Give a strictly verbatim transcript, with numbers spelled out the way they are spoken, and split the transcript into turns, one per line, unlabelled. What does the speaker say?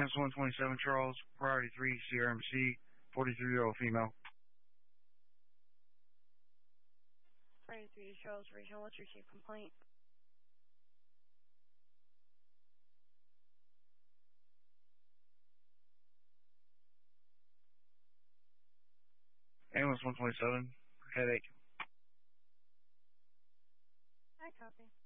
Ambulance one twenty-seven Charles, priority three, C R M C, forty-three-year-old female.
Priority three, Charles Regional, what's your chief complaint?
Ambulance one twenty-seven, headache.
I copy.